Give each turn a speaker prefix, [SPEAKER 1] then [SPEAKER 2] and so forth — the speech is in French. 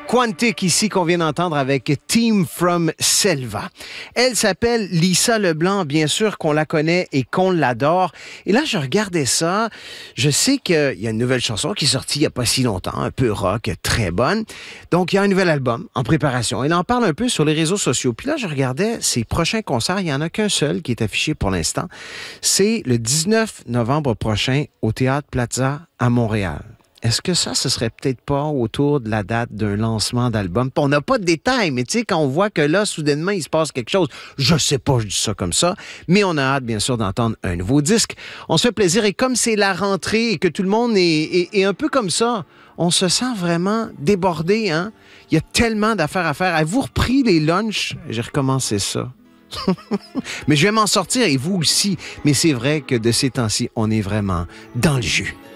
[SPEAKER 1] Quantic ici qu'on vient d'entendre avec Team from Selva. Elle s'appelle Lisa Leblanc, bien sûr qu'on la connaît et qu'on l'adore. Et là, je regardais ça, je sais qu'il y a une nouvelle chanson qui est sortie il n'y a pas si longtemps, un peu rock, très bonne. Donc, il y a un nouvel album en préparation. Elle en parle un peu sur les réseaux sociaux. Puis là, je regardais ses prochains concerts. Il n'y en a qu'un seul qui est affiché pour l'instant. C'est le 19 novembre prochain au Théâtre Plaza à Montréal. Est-ce que ça, ce serait peut-être pas autour de la date d'un lancement d'album? On n'a pas de détails, mais tu sais, quand on voit que là, soudainement, il se passe quelque chose, je sais pas, je dis ça comme ça, mais on a hâte, bien sûr, d'entendre un nouveau disque. On se fait plaisir et comme c'est la rentrée et que tout le monde est un peu comme ça, on se sent vraiment débordé, hein? Il y a tellement d'affaires à faire. Avez-vous repris les lunchs? J'ai recommencé ça. Mais je vais m'en sortir et vous aussi. Mais c'est vrai que de ces temps-ci, on est vraiment dans le jus.